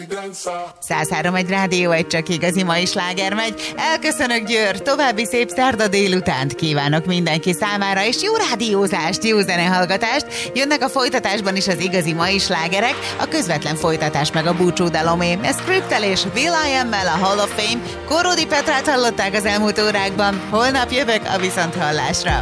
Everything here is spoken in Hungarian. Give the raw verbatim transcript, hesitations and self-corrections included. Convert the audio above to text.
száz három egy rádió, egy csak igazi mai sláger megy. Elköszönök, Győr, további szép szerda délutánt kívánok mindenki számára, és jó rádiózást, jó zenehallgatást. Jönnek a folytatásban is az igazi mai slágerek, a közvetlen folytatás meg a búcsúdalomé. Ez Scriptel és Will I Am-mel a Hall of Fame. Korodi Petrát hallották az elmúlt órákban. Holnap jövök a viszonthallásra.